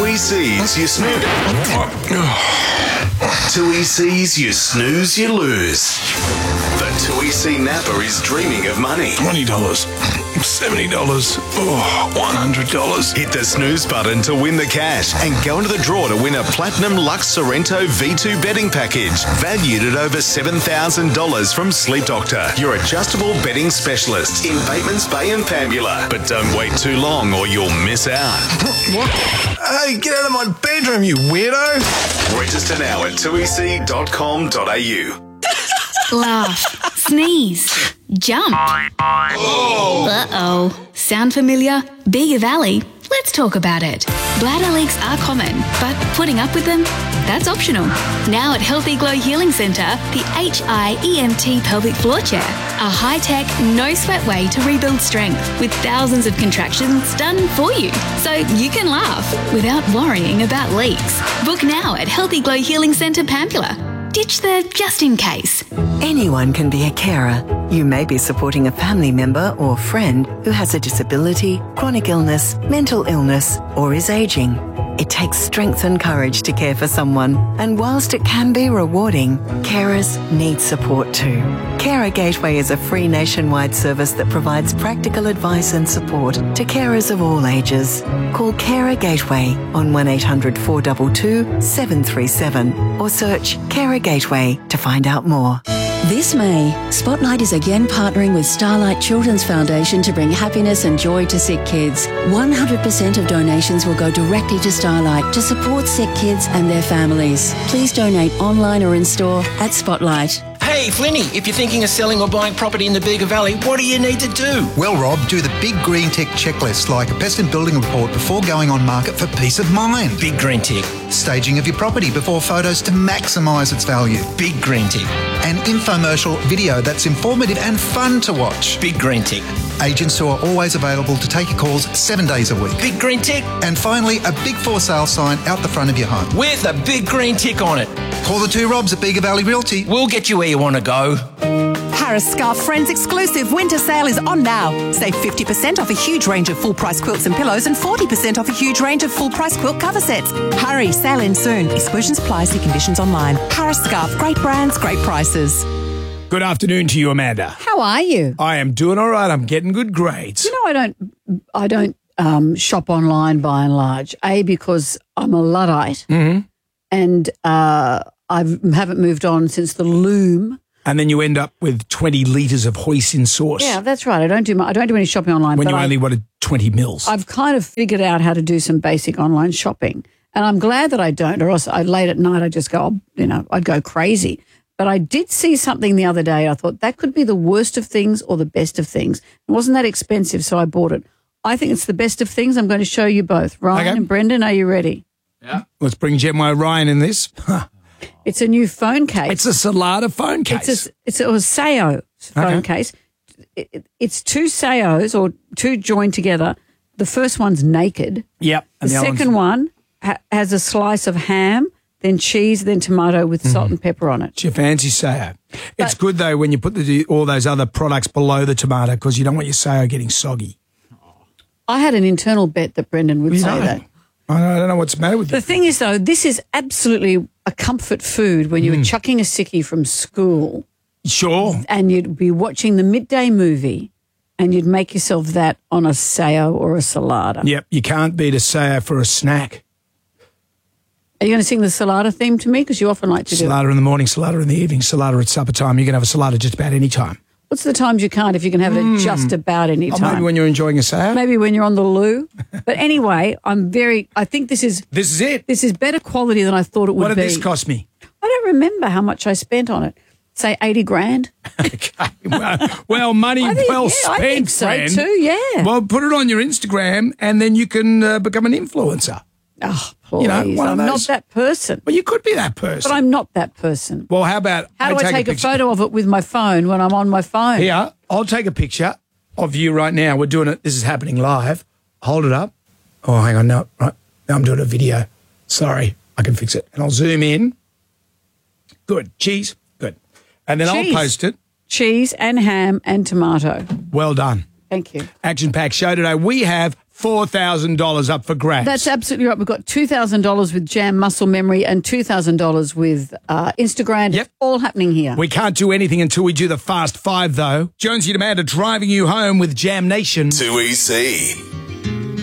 2ECs, you snooze. 2ECs, you snooze, you lose. The 2EC Napper is dreaming of money. $20, $70, $100. Hit the snooze button to win the cash and go into the draw to win a Platinum Lux Sorrento V2 betting package valued at over $7,000 from Sleep Doctor, your adjustable betting specialist in Batemans Bay and Pambula. But don't wait too long or you'll miss out. What? Hey, get out of my bedroom, you weirdo. Register now at 2ec.com.au. Laugh, sneeze, jump. Uh-oh. Sound familiar? Bega Valley? Let's talk about it. Bladder leaks are common, but putting up with them? That's optional. Now at Healthy Glow Healing Centre, the HIEMT pelvic floor chair. A high-tech, no-sweat way to rebuild strength with thousands of contractions done for you. So you can laugh without worrying about leaks. Book now at Healthy Glow Healing Centre, Pambula. Ditch the just in case. Anyone can be a carer. You may be supporting a family member or friend who has a disability, chronic illness, mental illness, or is ageing. It takes strength and courage to care for someone, and whilst it can be rewarding, carers need support too. Carer Gateway is a free nationwide service that provides practical advice and support to carers of all ages. Call Carer Gateway on 1800 422 737 or search Carer Gateway to find out more. This May, Spotlight is again partnering with Starlight Children's Foundation to bring happiness and joy to sick kids. 100% of donations will go directly to Starlight to support sick kids and their families. Please donate online or in store at Spotlight. Hey, Flinny, if you're thinking of selling or buying property in the Bega Valley, what do you need to do? Well, Rob, do the Big Green Tick checklist, like a pest and building report before going on market for peace of mind. Big Green Tick. Staging of your property before photos to maximise its value. Big Green Tick. An infomercial video that's informative and fun to watch. Big Green Tick. Agents who are always available to take your calls 7 days a week. Big Green Tick. And finally, a big for sale sign out the front of your home. With a big green tick on it. Call the two Robs at Bega Valley Realty. We'll get you where you want to go. Harris Scarf Friends exclusive winter sale is on now. Save 50% off a huge range of full-price quilts and pillows and 40% off a huge range of full-price quilt cover sets. Hurry, sale ends soon. Exclusions apply, see conditions online. Harris Scarf, great brands, great prices. Good afternoon to you, Amanda. How are you? I am doing all right. I'm getting good grades. You know, I don't shop online by and large. Because I'm a Luddite, and I haven't moved on since the loom. And then you end up with 20 litres of hoisin sauce. Yeah, that's right. I don't do any shopping online. When you only wanted 20 mils. I've kind of figured out how to do some basic online shopping, and I'm glad that I don't. Or else, late at night, I just go, I'd go crazy. But I did see something the other day. I thought that could be the worst of things or the best of things. It wasn't that expensive, so I bought it. I think it's the best of things. I'm going to show you both. Ryan and Brendan, are you ready? Yeah. Let's bring Gemma Ryan in this. It's a new phone case. It's a Salada phone case. It's a Seyo phone case. It's two Seyos or two joined together. The first one's naked. Yep. And the second one has a slice of ham, then cheese, then tomato with salt and pepper on it. It's your fancy Seyo. It's good, though, when you put all those other products below the tomato because you don't want your Seyo getting soggy. I had an internal bet that Brendan would say that. I don't know what's the matter with you. The thing is, though, this is absolutely a comfort food when you were chucking a sickie from school. Sure. And you'd be watching the midday movie and you'd make yourself that on a Seyo or a Salada. Yep, you can't beat a Seyo for a snack. Are you going to sing the Salada theme to me? Because you often like to do it. Salada in the morning, Salada in the evening, Salada at supper time. You can have a Salada just about any time. What's the times you can't if you can have it at just about any time? Maybe when you're enjoying a Seyo. Maybe when you're on the loo. But anyway, I think this is it. This is better quality than I thought it would be. What did this cost me? I don't remember how much I spent on it. Say 80 grand. Okay. Well, money well spent, I think so friend. too, yeah. Well, put it on your Instagram and then you can become an influencer. Oh, please. I'm not that person. Well, you could be that person. But I'm not that person. Well, how about How do I take a photo of it with my phone when I'm on my phone? Here, I'll take a picture of you right now. We're doing it. This is happening live. Hold it up. Oh, hang on. No, right. Now I'm doing a video. Sorry, I can fix it. And I'll zoom in. Good. Cheese. Good. And then I'll post it. Cheese and ham and tomato. Well done. Thank you. Action-packed show today. We have $4,000 up for grabs. That's absolutely right. We've got $2,000 with Jam Muscle Memory and $2,000 with Instagram. Yep. All happening here. We can't do anything until we do the Fast Five, though. Jonesy and Amanda driving you home with Jam Nation. Too easy.